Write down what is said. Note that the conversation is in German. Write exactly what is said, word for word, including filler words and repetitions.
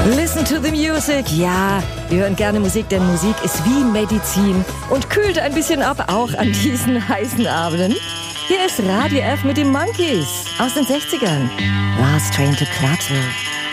Listen to the music. Ja, wir hören gerne Musik, denn Musik ist wie Medizin und kühlt ein bisschen ab, auch an diesen heißen Abenden. Hier ist Radio F mit den Monkeys aus den sechzigern. Last Train to Clarksville.